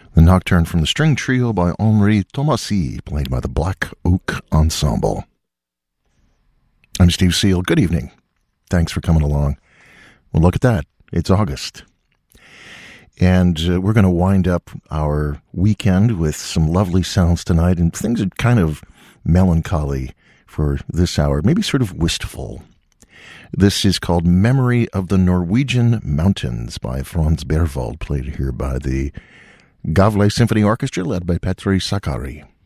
The Nocturne from the String Trio by Henri Thomasy, played by the Black Oak Ensemble. I'm Steve Seal. Good evening. Thanks for coming along. Well, look at that. It's August. And we're going to wind up our weekend with some lovely sounds tonight, and things are kind of melancholy for this hour, maybe sort of wistful. This is called Memory of the Norwegian Mountains by Frans Berwald, played here by the Gavle Symphony Orchestra, led by Petri Sakari.